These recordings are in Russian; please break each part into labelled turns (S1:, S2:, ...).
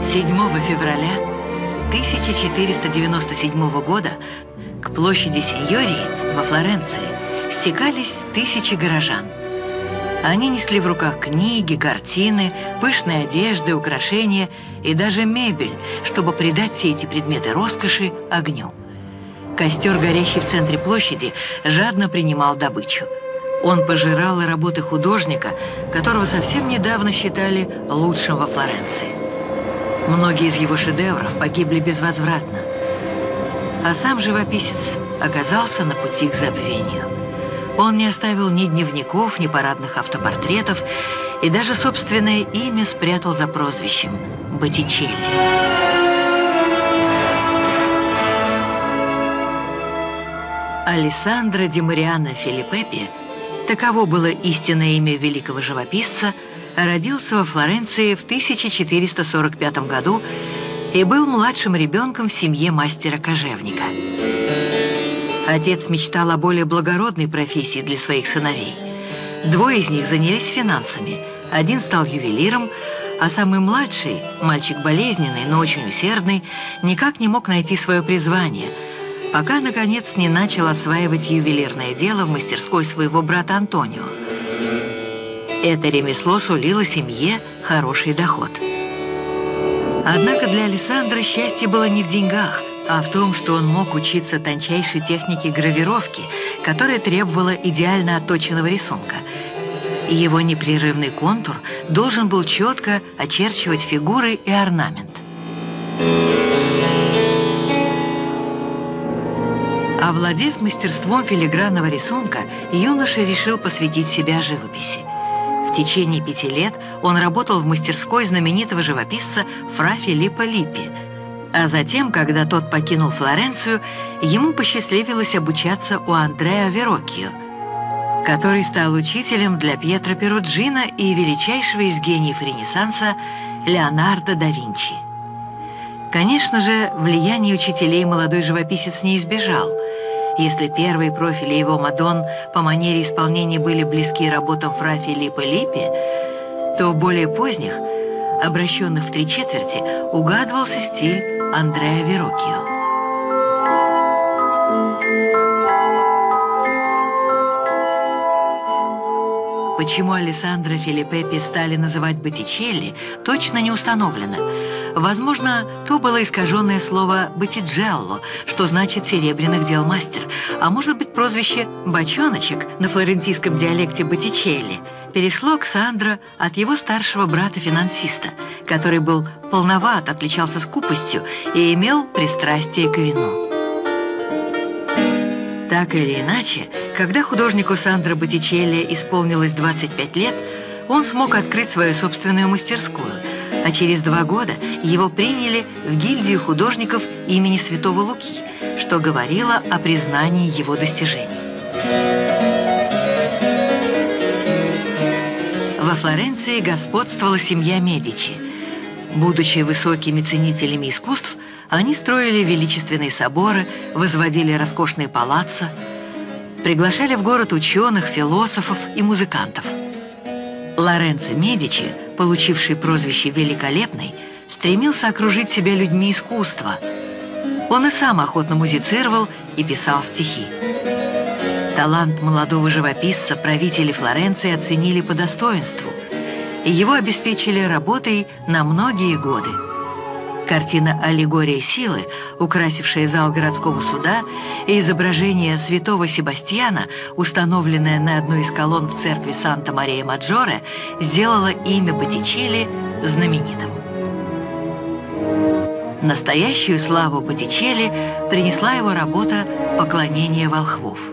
S1: 7 февраля 1497 года к площади Синьории во Флоренции стекались тысячи горожан. Они несли в руках книги, картины, пышные одежды, украшения и даже мебель, чтобы придать все эти предметы роскоши огню. Костер, горящий в центре площади, жадно принимал добычу. Он пожирал и работы художника, которого совсем недавно считали лучшим во Флоренции. Многие из его шедевров погибли безвозвратно, а сам живописец оказался на пути к забвению. Он не оставил ни дневников, ни парадных автопортретов, и даже собственное имя спрятал за прозвищем Боттичелли. Алессандро ди Мариано Филиппеппи, таково было истинное имя великого живописца, родился во Флоренции в 1445 году и был младшим ребенком в семье мастера-кожевника. Отец мечтал о более благородной профессии для своих сыновей. Двое из них занялись финансами. Один стал ювелиром, а самый младший, мальчик болезненный, но очень усердный, никак не мог найти свое призвание, пока, наконец, не начал осваивать ювелирное дело в мастерской своего брата Антонио. Это ремесло сулило семье хороший доход. Однако для Алессандро счастье было не в деньгах, а в том, что он мог учиться тончайшей технике гравировки, которая требовала идеально отточенного рисунка. И его непрерывный контур должен был четко очерчивать фигуры и орнамент. Овладев мастерством филигранного рисунка, юноша решил посвятить себя живописи. В течение 5 лет он работал в мастерской знаменитого живописца Фра Филиппо Липпи, а затем, когда тот покинул Флоренцию, ему посчастливилось обучаться у Андреа Вероккио, который стал учителем для Пьетро Перуджино и величайшего из гениев Ренессанса Леонардо да Винчи. Конечно же, влияния учителей молодой живописец не избежал. Если первые профили его Мадонн по манере исполнения были близки работам Фра Филиппо Липпи, то в более поздних, обращенных в 3/4, угадывался стиль Андреа Вероккио. Почему Алессандро Филиппеппи стали называть Боттичелли, точно не установлено. Возможно, то было искаженное слово «боттиджелло», что значит «серебряных дел мастер», а может быть, прозвище «бочоночек» на флорентийском диалекте Боттичелли перешло к Сандро от его старшего брата-финансиста, который был полноват, отличался скупостью и имел пристрастие к вину. Так или иначе, когда художнику Сандро Боттичелли исполнилось 25 лет, он смог открыть свою собственную мастерскую, а через 2 года его приняли в гильдию художников имени Святого Луки, что говорило о признании его достижений. Во Флоренции господствовала семья Медичи. Будучи высокими ценителями искусств, они строили величественные соборы, возводили роскошные палаццо, приглашали в город ученых, философов и музыкантов. Лоренцо Медичи, получивший прозвище «Великолепный», стремился окружить себя людьми искусства. Он и сам охотно музицировал и писал стихи. Талант молодого живописца правители Флоренции оценили по достоинству, и его обеспечили работой на многие годы. Картина «Аллегория силы», украсившая зал городского суда, и изображение святого Себастьяна, установленное на одной из колонн в церкви Санта-Мария-Маджоре, сделало имя Боттичелли знаменитым. Настоящую славу Боттичелли принесла его работа «Поклонение волхвов».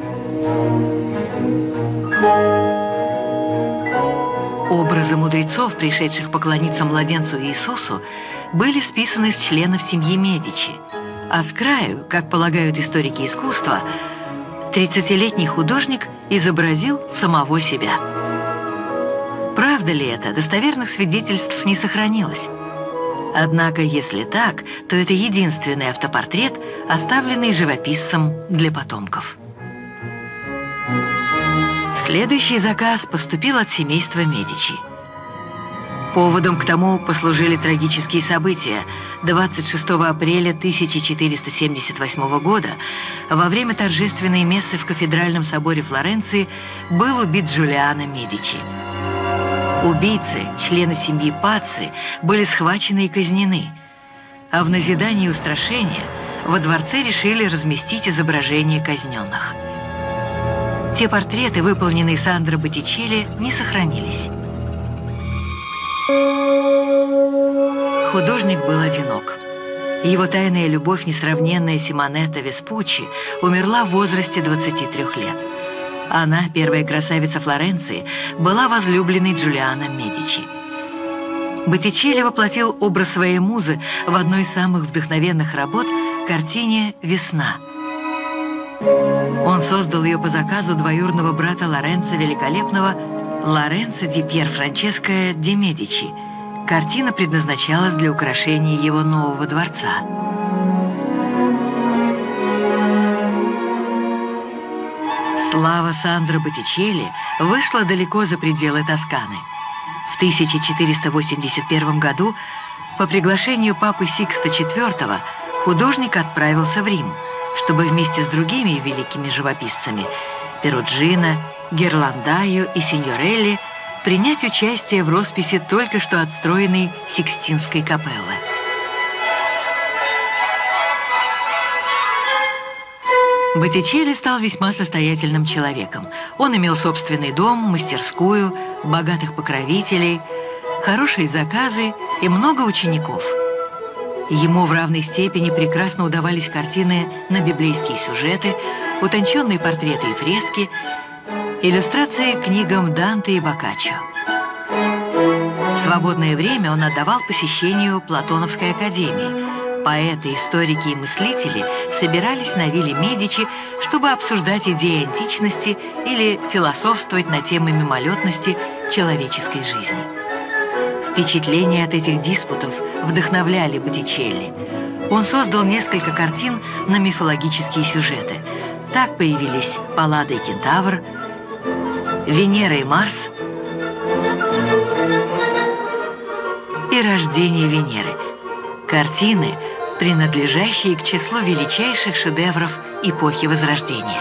S1: Образы мудрецов, пришедших поклониться младенцу Иисусу, были списаны с членов семьи Медичи, а с краю, как полагают историки искусства, 30-летний художник изобразил самого себя. Правда ли это? Достоверных свидетельств не сохранилось. Однако, если так, то это единственный автопортрет, оставленный живописцем для потомков. Следующий заказ поступил от семейства Медичи. Поводом к тому послужили трагические события. 26 апреля 1478 года во время торжественной мессы в кафедральном соборе Флоренции был убит Джулиано Медичи. Убийцы, члены семьи Пацци, были схвачены и казнены, а в назидание и устрашение во дворце решили разместить изображения казненных. Те портреты, выполненные Сандро Боттичелли, не сохранились. Художник был одинок. Его тайная любовь, несравненная Симонетта Веспуччи, умерла в возрасте 23 лет. Она, первая красавица Флоренции, была возлюбленной Джулиано Медичи. Боттичелли воплотил образ своей музы в одной из самых вдохновенных работ – картине «Весна». Он создал ее по заказу двоюродного брата Лоренцо Великолепного, Лоренцо ди Пьер Франческо ди Медичи. Картина предназначалась для украшения его нового дворца. Слава Сандро Боттичелли вышла далеко за пределы Тосканы. В 1481 году по приглашению папы Сикста IV художник отправился в Рим, чтобы вместе с другими великими живописцами Перуджино, Герландаю и Синьорелли принять участие в росписи только что отстроенной Сикстинской капеллы. Боттичелли стал весьма состоятельным человеком. Он имел собственный дом, мастерскую, богатых покровителей, хорошие заказы и много учеников. Ему в равной степени прекрасно удавались картины на библейские сюжеты, утонченные портреты и фрески, иллюстрации к книгам Данте и Боккаччо. Свободное время он отдавал посещению Платоновской академии. Поэты, историки и мыслители собирались на вилле Медичи, чтобы обсуждать идеи античности или философствовать на темы мимолетности человеческой жизни. Впечатления от этих диспутов вдохновляли Боттичелли. Он создал несколько картин на мифологические сюжеты. Так появились «Паллада и Кентавр», «Венера и Марс» и «Рождение Венеры». Картины, принадлежащие к числу величайших шедевров эпохи Возрождения.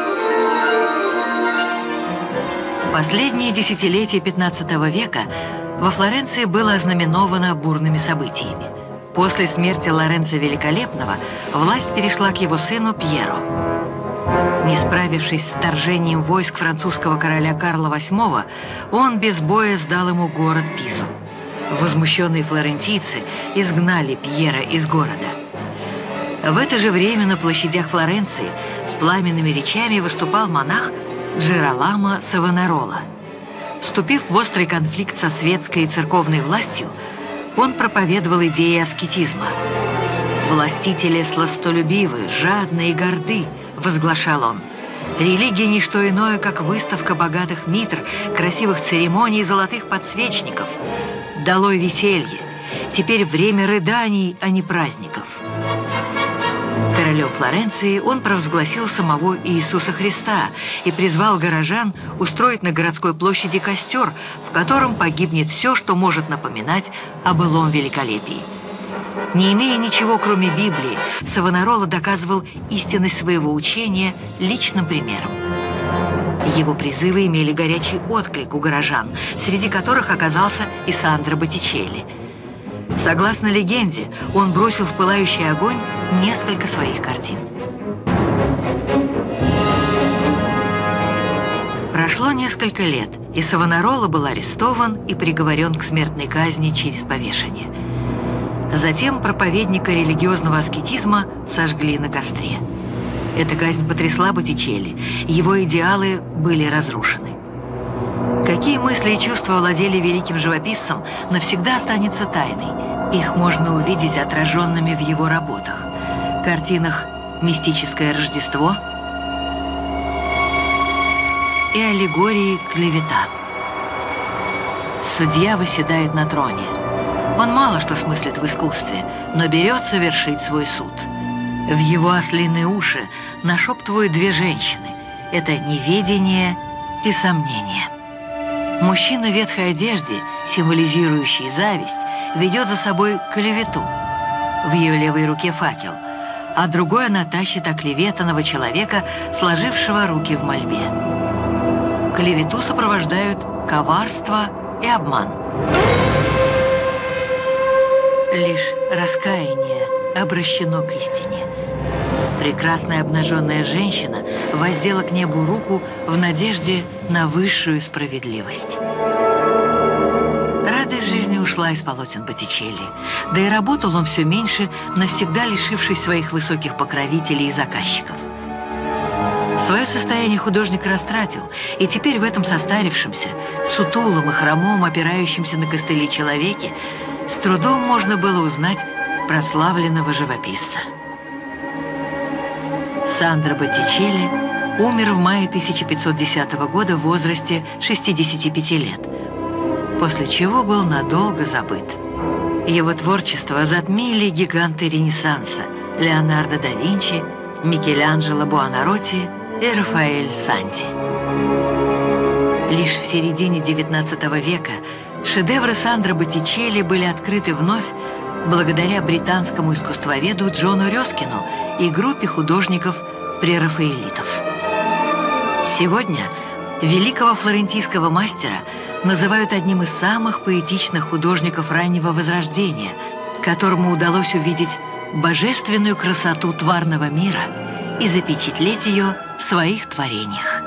S1: Последние десятилетия XV века во Флоренции было ознаменовано бурными событиями. После смерти Лоренцо Великолепного власть перешла к его сыну Пьеро. Не справившись с вторжением войск французского короля Карла VIII, он без боя сдал ему город Пизу. Возмущенные флорентийцы изгнали Пьера из города. В это же время на площадях Флоренции с пламенными речами выступал монах Джероламо Савонарола. Вступив в острый конфликт со светской и церковной властью, он проповедовал идеи аскетизма. «Властители сластолюбивы, жадны и горды», — возглашал он. «Религия — не что иное, как выставка богатых митр, красивых церемоний и золотых подсвечников. Долой веселье! Теперь время рыданий, а не праздников». Королем Флоренции он провозгласил самого Иисуса Христа и призвал горожан устроить на городской площади костер, в котором погибнет все, что может напоминать о былом великолепии. Не имея ничего, кроме Библии, Савонарола доказывал истинность своего учения личным примером. Его призывы имели горячий отклик у горожан, среди которых оказался и Сандро Боттичелли. Согласно легенде, он бросил в пылающий огонь несколько своих картин. Прошло несколько лет, и Савонарола был арестован и приговорен к смертной казни через повешение. Затем проповедника религиозного аскетизма сожгли на костре. Эта казнь потрясла Боттичелли, его идеалы были разрушены. Какие мысли и чувства владели великим живописцем, навсегда останется тайной. Их можно увидеть отраженными в его работах. Картинах «Мистическое Рождество» и аллегории «Клевета». Судья восседает на троне. Он мало что смыслит в искусстве, но берется вершить свой суд. В его ослиные уши нашептывают две женщины. Это неведение и сомнение. Мужчина в ветхой одежде, символизирующий зависть, ведет за собой клевету. В ее левой руке факел, а другой она тащит оклеветанного человека, сложившего руки в мольбе. Клевету сопровождают коварство и обман. Лишь раскаяние обращено к истине. Прекрасная обнаженная женщина воздела к небу руку в надежде на высшую справедливость. Радость жизни ушла из полотен Боттичелли, да и работал он все меньше, навсегда лишившись своих высоких покровителей и заказчиков. Свое состояние художник растратил, и теперь в этом состарившемся, сутулом и хромом, опирающемся на костыли человеке, с трудом можно было узнать прославленного живописца. Сандро Боттичелли умер в мае 1510 года в возрасте 65 лет, после чего был надолго забыт. Его творчество затмили гиганты Ренессанса Леонардо да Винчи, Микеланджело Буонаротти и Рафаэль Санти. Лишь в середине XIX века шедевры Сандро Боттичелли были открыты вновь благодаря британскому искусствоведу Джону Рёскину и группе художников-прерафаэлитов. Сегодня великого флорентийского мастера называют одним из самых поэтичных художников раннего Возрождения, которому удалось увидеть божественную красоту тварного мира и запечатлеть ее в своих творениях.